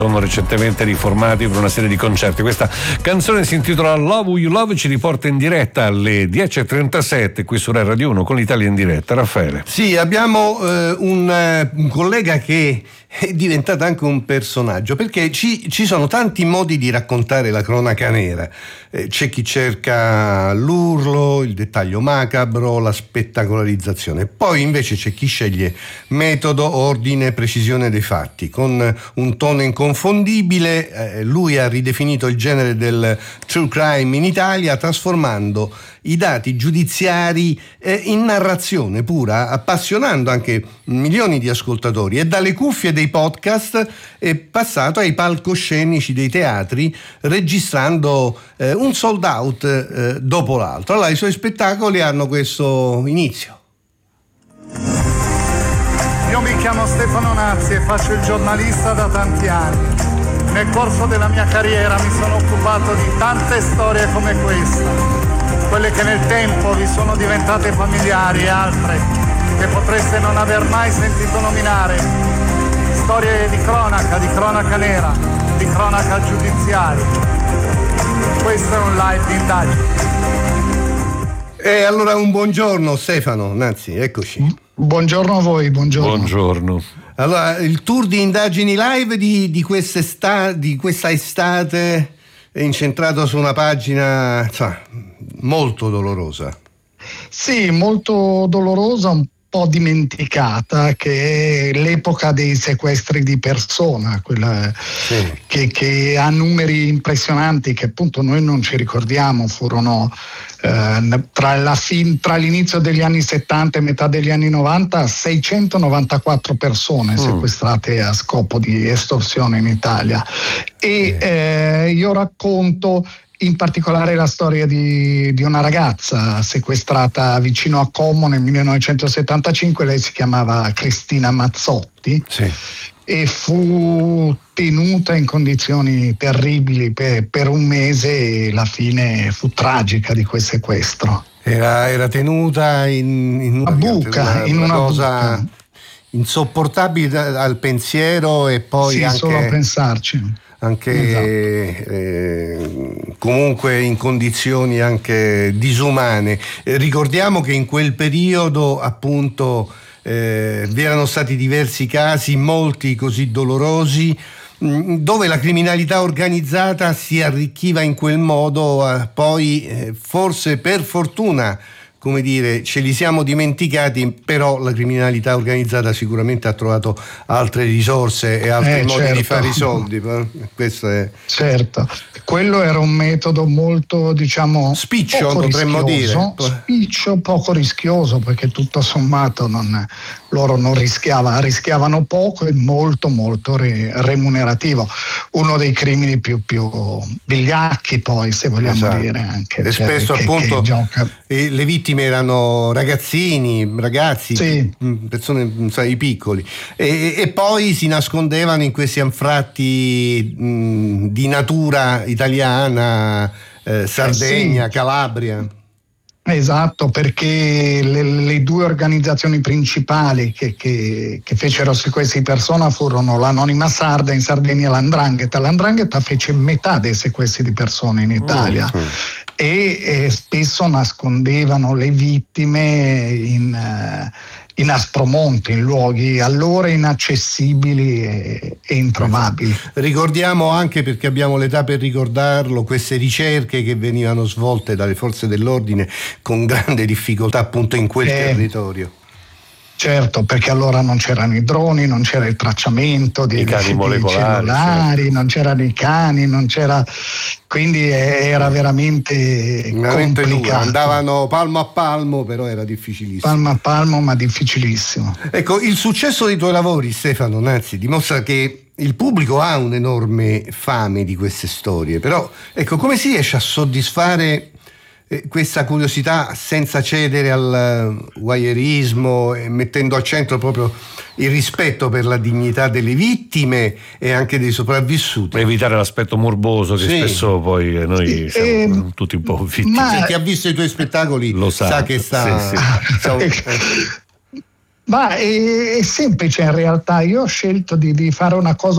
sono recentemente riformati per una serie di concerti. Questa canzone si intitola Love Who You Love, ci riporta in diretta alle 10.37 qui su Rai Radio 1 con l'Italia in diretta. Raffaele. Sì, abbiamo un collega che è diventato anche un personaggio, perché ci sono tanti modi di raccontare la cronaca nera. C'è chi cerca l'urlo, il dettaglio macabro, la spettacolarizzazione. Poi invece c'è chi sceglie metodo, ordine, precisione dei fatti. Con un tono inconfondibile, lui ha ridefinito il genere del true crime in Italia, trasformando i dati giudiziari in narrazione pura, appassionando anche milioni di ascoltatori, e dalle cuffie dei podcast è passato ai palcoscenici dei teatri, registrando un sold out dopo l'altro. Allora, i suoi spettacoli hanno questo inizio. Io mi chiamo Stefano Nazzi e faccio il giornalista da tanti anni. Nel corso della mia carriera mi sono occupato di tante storie come questa, quelle che nel tempo vi sono diventate familiari e altre che potreste non aver mai sentito nominare. Storie di cronaca nera, di cronaca giudiziaria. Questo è un live di indagine. E allora un buongiorno Stefano Nazzi, eccoci. Buongiorno a voi, buongiorno. Buongiorno. Allora, il tour di indagini live di questa estate è incentrato su una pagina molto dolorosa. Sì, molto dolorosa, un po' dimenticata, che è l'epoca dei sequestri di persona, quella sì, che ha numeri impressionanti che appunto noi non ci ricordiamo. Furono tra l'inizio degli anni 70 e metà degli anni 90 694 persone sequestrate a scopo di estorsione in Italia. E io racconto in particolare la storia di una ragazza sequestrata vicino a Como nel 1975. Lei si chiamava Cristina Mazzotti, sì, e fu tenuta in condizioni terribili per un mese, e la fine fu tragica di quel sequestro. Era tenuta in una buca, in una cosa buca insopportabile al pensiero, e poi sì, anche solo a pensarci. Anche esatto. Comunque in condizioni anche disumane. Ricordiamo che in quel periodo appunto vi erano stati diversi casi, molti così dolorosi, dove la criminalità organizzata si arricchiva in quel modo. Poi forse per fortuna, come dire, ce li siamo dimenticati, però la criminalità organizzata sicuramente ha trovato altre risorse e altri modi di fare i soldi. Questo è certo. Quello era un metodo molto, diciamo, spiccio, poco potremmo rischioso, dire. Spiccio, poco rischioso, perché tutto sommato loro non rischiavano poco, e molto molto remunerativo. Uno dei crimini più vigliacchi, poi, se vogliamo, esatto, dire anche. E spesso appunto le vittime erano ragazzi, sì, persone, i piccoli, e poi si nascondevano in questi anfratti di natura italiana, Sardegna, sì, Calabria. Esatto, perché le due organizzazioni principali che fecero sequestri di persona furono l'Anonima Sarda in Sardegna e l'Andrangheta. L'Andrangheta fece metà dei sequestri di persone in Italia. E spesso nascondevano le vittime in Aspromonte, in luoghi allora inaccessibili e introvabili. Ricordiamo anche, perché abbiamo l'età per ricordarlo, queste ricerche che venivano svolte dalle forze dell'ordine con grande difficoltà appunto in quel territorio. Certo, perché allora non c'erano i droni, non c'era il tracciamento dei cani molecolari, cellulari, certo, non c'erano i cani, non c'era, quindi era veramente complicato. Duro. Andavano palmo a palmo, però era difficilissimo. Palmo a palmo, ma difficilissimo. Ecco, il successo dei tuoi lavori, Stefano Nazzi, dimostra che il pubblico ha un'enorme fame di queste storie, però ecco, come si riesce a soddisfare questa curiosità senza cedere al voyeurismo, mettendo al centro proprio il rispetto per la dignità delle vittime e anche dei sopravvissuti? Per evitare l'aspetto morboso che spesso poi noi siamo tutti un po' vittime. Ma chi ha visto i tuoi spettacoli lo sa che sta... Ma è semplice in realtà. Io ho scelto di fare una cosa